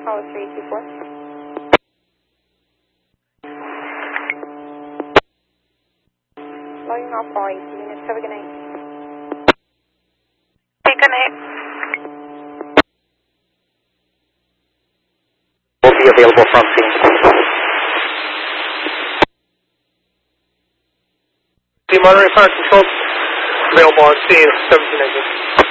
Apollo 324. Loading off all 8 units. Have a good night. Hey, good night. Will be available from scene. The monitoring fire control available on scene 17 exit.